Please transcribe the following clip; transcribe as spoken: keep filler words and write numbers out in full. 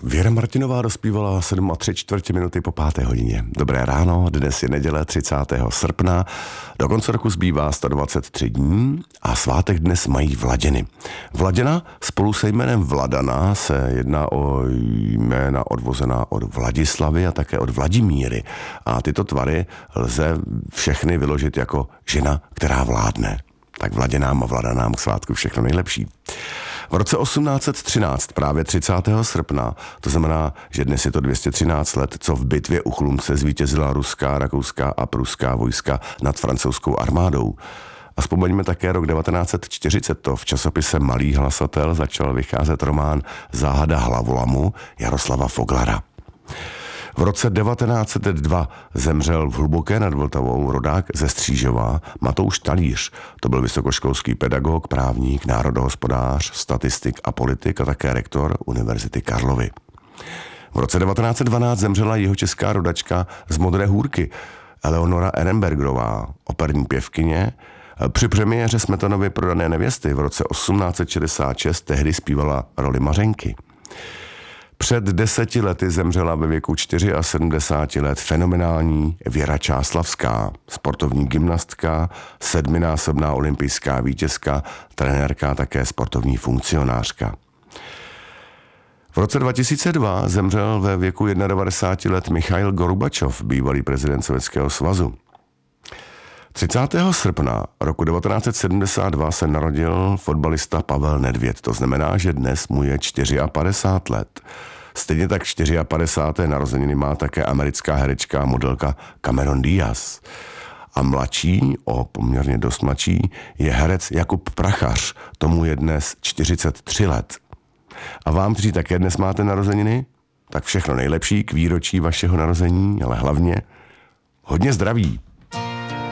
Věra Martinová dospívala sedm a tři čtvrtě minuty po páté hodině. Dobré ráno, dnes je neděle třicátého srpna, do konce roku zbývá sto dvacet tři dní a svátek dnes mají Vladiny. Vladěna spolu se jménem Vladana se jedná o jména odvozená od Vladislavy a také od Vladimíry. A tyto tvary lze všechny vyložit jako žena, která vládne. Tak Vladěnám a Vladanám k svátku všechno nejlepší. V roce osmnáct set třináct, právě třicátého srpna, to znamená, že dnes je to dvě stě třináct let, co v bitvě u Chlumce zvítězila ruská, rakouská a pruská vojska nad francouzskou armádou. A vzpomeňme také rok devatenáct set čtyřicet, to v časopise Malý hlasatel začal vycházet román Záhada hlavolamu Jaroslava Foglara. V roce devatenáct set dva zemřel v Hluboké nad Vltavou rodák ze Střížova Matouš Talíř. To byl vysokoškolský pedagog, právník, národohospodář, statistik a politik a také rektor Univerzity Karlovy. V roce devatenáct set dvanáct zemřela jihočeská rodačka z Modré Hůrky Eleonora Ehrenbergerová, operní pěvkyně. Při premiéře Smetanovy Prodané nevěsty v roce osmnáct set šedesát šest tehdy zpívala roli Mařenky. Před deseti lety zemřela ve věku sedmdesáti čtyř let fenomenální Věra Čáslavská, sportovní gymnastka, sedminásobná olympijská vítězka, trenérka a také sportovní funkcionářka. V roce dva tisíce dva zemřel ve věku devadesáti jedna let Michail Gorbačov, bývalý prezident Sovětského svazu. třicátého srpna roku devatenáct set sedmdesát dva se narodil fotbalista Pavel Nedvěd. To znamená, že dnes mu je padesát čtyři let. Stejně tak padesáté čtyři narozeniny má také americká herečka a modelka Cameron Diaz. A mladší, o poměrně dost mladší, je herec Jakub Prachař. Tomu je dnes čtyřicet tři let. A vám, kteří také dnes máte narozeniny, tak všechno nejlepší k výročí vašeho narození, ale hlavně hodně zdraví.